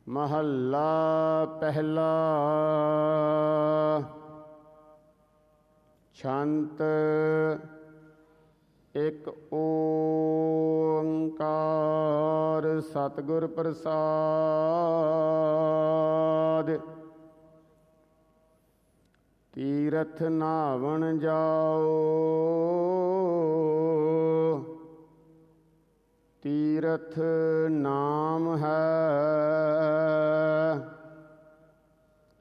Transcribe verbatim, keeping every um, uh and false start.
ਮਹੱਲਾ ਪਹਿਲਾ। ਛੰਤ ਇੱਕ ਓੰਕਾਰ ਸਤਿਗੁਰ ਪ੍ਰਸਾਦਿ। ਤੀਰਥ ਨਾਵਣ ਜਾਓ, ਤੀਰਥ ਨਾਮ ਹੈ।